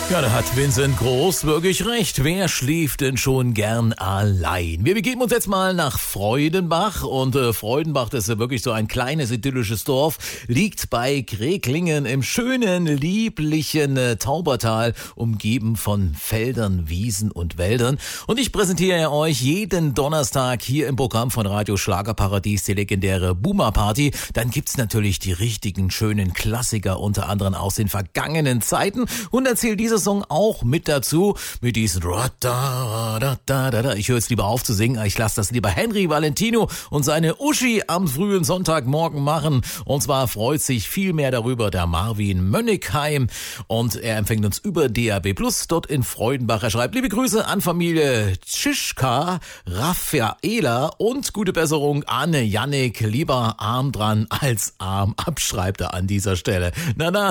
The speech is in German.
Ja, da hat Vincent Groß wirklich recht. Wer schläft denn schon gern allein? Wir begeben uns jetzt mal nach Freudenbach und Freudenbach, das ist ja wirklich so ein kleines idyllisches Dorf, liegt bei Kreklingen im schönen, lieblichen Taubertal, umgeben von Feldern, Wiesen und Wäldern. Und ich präsentiere euch jeden Donnerstag hier im Programm von Radio Schlagerparadies die legendäre Boomer Party. Dann gibt's natürlich die richtigen, schönen Klassiker, unter anderem aus den vergangenen Zeiten, und erzähle dieses Song auch mit dazu, mit diesem ich höre jetzt lieber auf zu singen, ich lasse das lieber Henry Valentino und seine Uschi am frühen Sonntagmorgen machen, und zwar freut sich viel mehr darüber der Marvin Mönnigheim, und er empfängt uns über DAB+ dort in Freudenbach. Er schreibt: Liebe Grüße an Familie Tschischka, Raffaela und gute Besserung an Jannik, lieber arm dran als arm ab, schreibt er an dieser Stelle. Na,